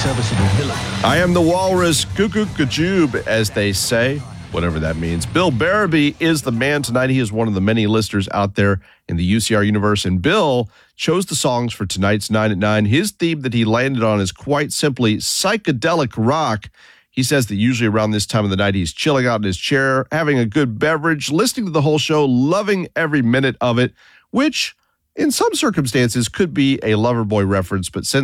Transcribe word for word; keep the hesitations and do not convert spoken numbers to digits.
serviceable villain. I am the walrus, cuckoo kajoob, as they say, whatever that means. Bill Barabee is the man tonight. He is one of the many listeners out there in the U C R universe, and Bill chose the songs for tonight's nine at nine. His theme that he landed on is quite simply psychedelic rock. He says that usually around this time of the night, he's chilling out in his chair, having a good beverage, listening to the whole show, loving every minute of it, which in some circumstances could be a Loverboy reference, but since